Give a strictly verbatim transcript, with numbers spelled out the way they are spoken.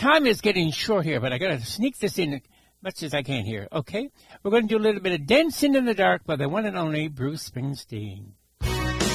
time is getting short here, but I got to sneak this in as much as I can here, okay? We're going to do a little bit of Dancing in the Dark by the one and only Bruce Springsteen.